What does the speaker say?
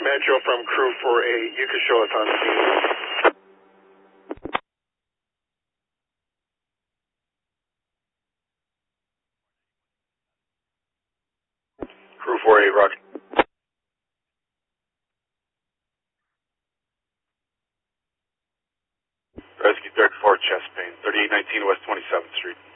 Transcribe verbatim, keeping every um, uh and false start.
Metro from Crew four eight, you can show us on scene. Crew four eight, rock. Rescue thirty-four, chest pain, thirty-eight nineteen West twenty-seventh Street.